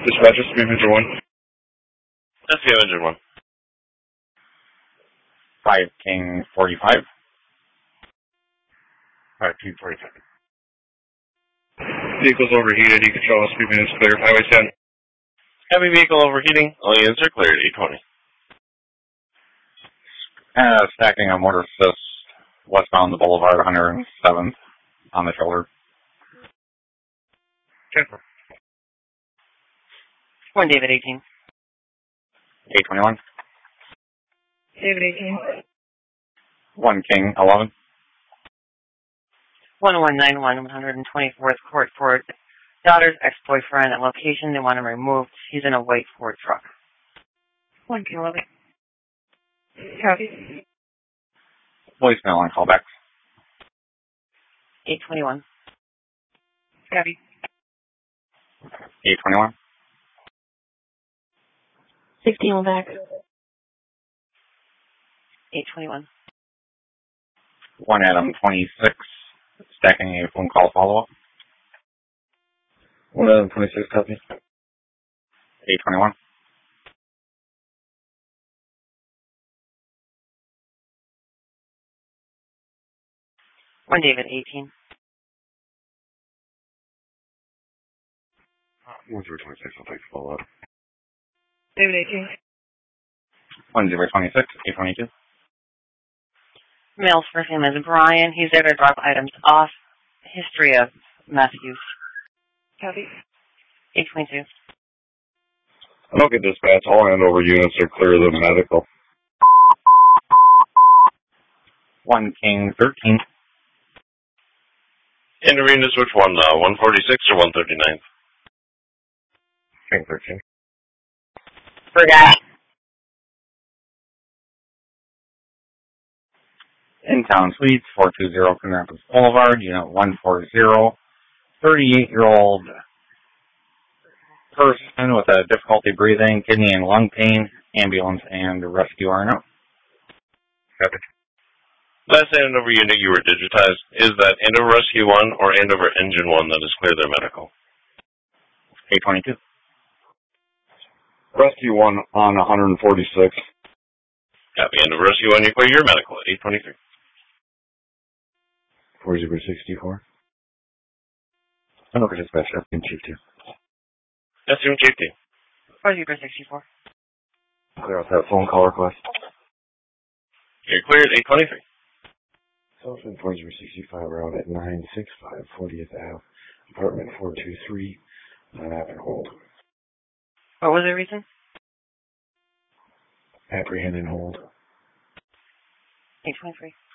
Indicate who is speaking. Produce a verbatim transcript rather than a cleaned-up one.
Speaker 1: Dispatcher, Speed Engine one.
Speaker 2: S C M Engine one.
Speaker 3: five King forty-five.
Speaker 4: five King forty-five.
Speaker 1: Vehicle's overheated, you control the speed is clear. Highway ten.
Speaker 2: Heavy vehicle overheating, all units are cleared, eight twenty.
Speaker 3: Uh, stacking on Motor Assist, westbound the Boulevard, one hundred seventh, on the shoulder.
Speaker 4: ten.
Speaker 5: One David eighteen.
Speaker 3: eight twenty-one.
Speaker 5: David eighteen.
Speaker 3: one King eleven.
Speaker 5: one one nine one, one hundred twenty-fourth Court for daughter's ex-boyfriend at location they want him removed. He's in a white Ford truck. one King eleven. Copy.
Speaker 3: Voicemail on callbacks.
Speaker 5: eight twenty-one. Copy.
Speaker 3: eight twenty-one.
Speaker 5: sixteen on back. eight twenty-one.
Speaker 3: one Adam twenty-six, stacking a phone call follow-up.
Speaker 1: one Adam twenty-six, copy.
Speaker 3: eight twenty-one.
Speaker 5: one David eighteen.
Speaker 4: one zero twenty-six, I'll take the follow-up.
Speaker 5: David eighteen.
Speaker 3: one zero twenty-six, eight twenty-two.
Speaker 5: Male's first name is Brian. He's there to drop items off. History of meth use. Copy. eight twenty-two.
Speaker 1: Okay, dispatch, all handover units are clear of the medical.
Speaker 3: one King thirteen.
Speaker 2: Intervene to switch one, uh, one forty-six or one thirty-nine.
Speaker 4: King thirteen.
Speaker 5: Forgot.
Speaker 3: In Town Suites, four two zero Coon Rapids Boulevard, Unit one forty, thirty-eight-year-old person with a difficulty breathing, kidney and lung pain, ambulance and rescue are out.
Speaker 4: Copy.
Speaker 2: Last handover unit you were digitized. Is that Andover Rescue one or Andover Engine one that is clear their medical?
Speaker 3: eight twenty-two.
Speaker 1: Rescue one on one forty-six.
Speaker 2: Copy. Andover Rescue one, you clear your medical at eight twenty-three.
Speaker 1: four zero sixty-four.
Speaker 4: Okay, dispatch, F King Chief two.
Speaker 2: S C M Chief two.
Speaker 5: four zero sixty-four.
Speaker 1: Clear out that phone call request.
Speaker 2: You're cleared, eight twenty-three.
Speaker 1: Sullivan four zero sixty-five, route at nine sixty-five fortieth Avenue, apartment four two three, on app and hold.
Speaker 5: What was the reason?
Speaker 1: Apprehend and hold.
Speaker 5: eight twenty-three.